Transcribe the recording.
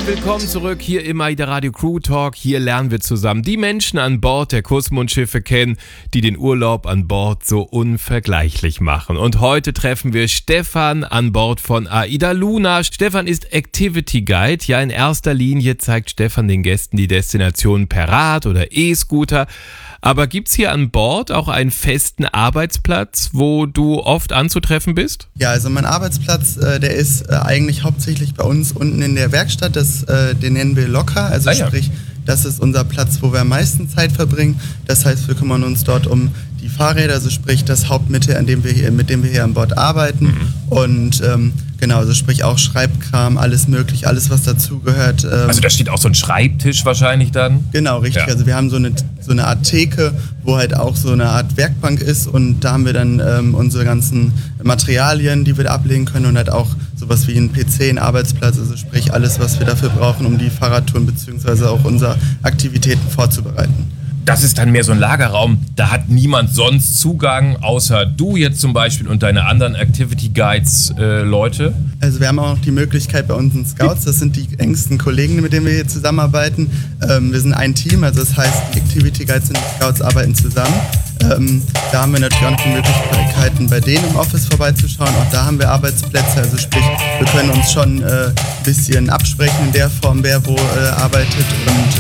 Willkommen zurück hier im AIDA Radio Crew Talk. Hier lernen wir zusammen die Menschen an Bord der Kusmund-Schiffe kennen, die den Urlaub an Bord so unvergleichlich machen. Und heute treffen wir Stefan an Bord von AIDA Luna. Stefan ist Activity Guide. Ja, in erster Linie zeigt Stefan den Gästen die Destination per Rad oder E-Scooter. Aber gibt's hier an Bord auch einen festen Arbeitsplatz, wo du oft anzutreffen bist? Ja, also mein Arbeitsplatz, der ist eigentlich hauptsächlich bei uns unten in der Werkstatt. Den nennen wir Locker, also sprich, das ist unser Platz, wo wir am meisten Zeit verbringen. Das heißt, wir kümmern uns dort um die Fahrräder, also sprich das Hauptmittel, mit dem wir hier an Bord arbeiten. Und genau, also sprich auch Schreibkram, alles möglich, alles was dazugehört. Also da steht auch so ein Schreibtisch wahrscheinlich dann? Genau, richtig. Ja. Also wir haben so eine Art Theke, wo halt auch so eine Art Werkbank ist und da haben wir dann unsere ganzen Materialien, die wir da ablegen können und halt auch sowas wie ein PC, ein Arbeitsplatz, also sprich alles, was wir dafür brauchen, um die Fahrradtouren bzw. auch unsere Aktivitäten vorzubereiten. Das ist dann mehr so ein Lagerraum, da hat niemand sonst Zugang, außer du jetzt zum Beispiel und deine anderen Activity Guides Leute? Also wir haben auch noch die Möglichkeit bei unseren Scouts, das sind die engsten Kollegen, mit denen wir hier zusammenarbeiten. Wir sind ein Team, also das heißt, die Activity Guides und die Scouts arbeiten zusammen. Da haben wir natürlich auch noch die Möglichkeiten, bei denen im Office vorbeizuschauen. Auch da haben wir Arbeitsplätze, also sprich, wir können uns schon ein bisschen absprechen in der Form, wer wo arbeitet. Und